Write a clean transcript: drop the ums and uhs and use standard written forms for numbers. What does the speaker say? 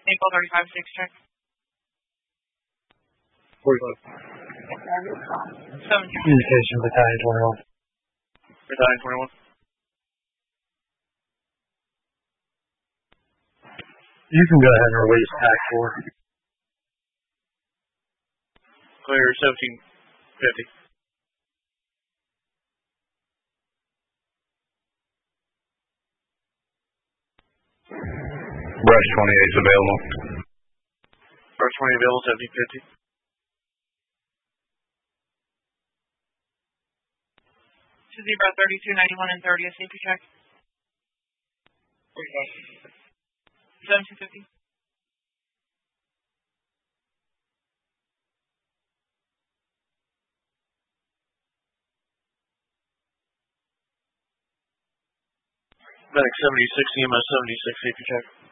April 35, 6 check. 45. 7. Communication, Battalion 21. Battalion 21. You can go ahead and release TAC 4. Clear 1750. Rush 28 is available. Rush 20 available, 1750. To Zebra 32, 91, and 30, a safety check. 1750. Medic 76, EMS 76, safety check.